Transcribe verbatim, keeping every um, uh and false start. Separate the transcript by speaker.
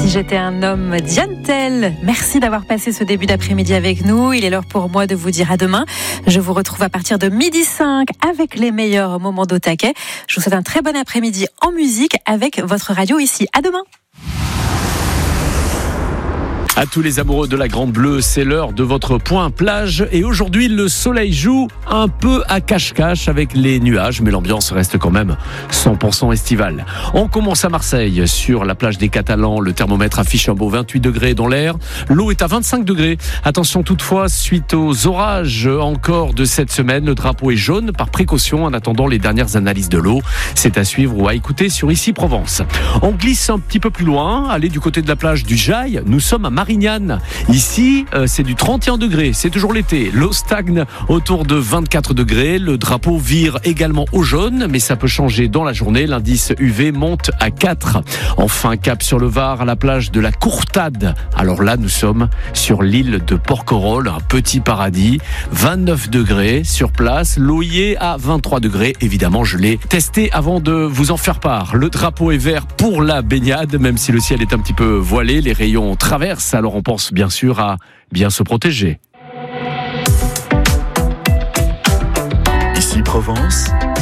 Speaker 1: Si j'étais un homme, Diane Tell. Merci d'avoir passé ce début d'après-midi avec nous. Il est l'heure pour moi de vous dire à demain. Je vous retrouve à partir de midi cinq avec les meilleurs moments d'au taquet. Je vous souhaite un très bon après-midi en musique avec votre radio ici. À demain.
Speaker 2: À tous les amoureux de la Grande Bleue, c'est l'heure de votre point plage. Et aujourd'hui, le soleil joue un peu à cache-cache avec les nuages, mais l'ambiance reste quand même cent pour cent estivale. On commence à Marseille, sur la plage des Catalans. Le thermomètre affiche un beau vingt-huit degrés dans l'air. L'eau est à vingt-cinq degrés. Attention toutefois, suite aux orages encore de cette semaine, le drapeau est jaune par précaution en attendant les dernières analyses de l'eau. C'est à suivre ou à écouter sur Ici Provence. On glisse un petit peu plus loin, aller du côté de la plage du Jail. Nous sommes à Marignane. Ici, euh, c'est du trente et un degrés. C'est toujours l'été. L'eau stagne autour de vingt-quatre degrés. Le drapeau vire également au jaune, mais ça peut changer dans la journée. L'indice U V monte à quatre. Enfin, cap sur le Var, à la plage de la Courtade. Alors là, nous sommes sur l'île de Porquerolles, un petit paradis. vingt-neuf degrés sur place. L'eau y est à vingt-trois degrés. Évidemment, je l'ai testé avant de vous en faire part. Le drapeau est vert pour la baignade, même si le ciel est un petit peu voilé. Les rayons traversent. Alors on pense bien sûr à bien se protéger.
Speaker 3: Ici Provence,